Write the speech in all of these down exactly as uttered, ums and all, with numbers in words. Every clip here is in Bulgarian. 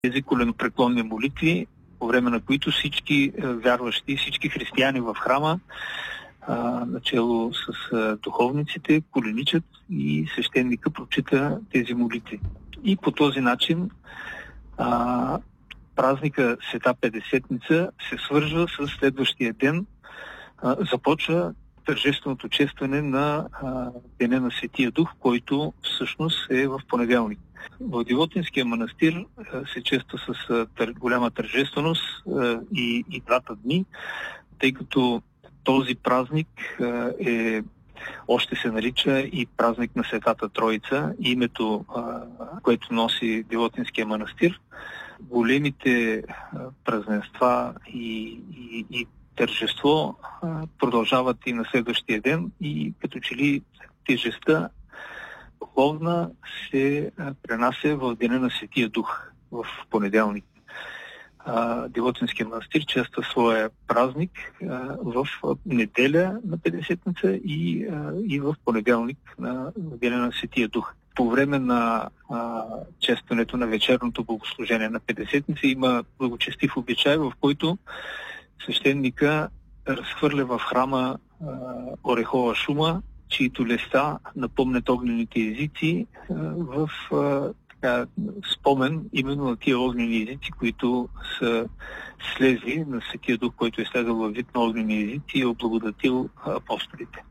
Тези коленопреклонни молитви, по време на които всички вярващи, всички християни в храма, начело с духовниците, коленичат и свещеника прочита тези молитви. И по този начин а, празника Света Петдесетница се свържа с следващия ден. А, започва тържественото честване на а, Деня на Светия Дух, който всъщност е в понеделник. В Дивотинския манастир а, се чества с а, тър, голяма тържественост а, и, и двата дни, тъй като този празник а, е още се нарича и празник на Светата Троица, името, а, което носи Дивотинския манастир. Големите а, празненства и, и, и тържество а, продължават и на следващия ден и като че ли тежестта духовна се а, пренася в Деня на Светия Дух в понеделник. Дивотинския манастир чества своя празник а, в неделя на Петдесетница и, а, и в понеделник на Деня на Светия Дух. По време на а, честването на вечерното богослужение на Петдесетница има благочестив обичай, в който свещеника разхвърля в храма а, орехова шума, чието листа напомнят огнените езици а, в а, така, спомен именно на тия огнени езици, които са слезли на Светия Дух, който е слезал във вид на огнени езици и е облагодатил апостолите.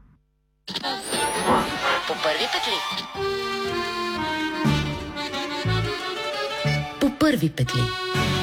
По първи петли. По първи петли.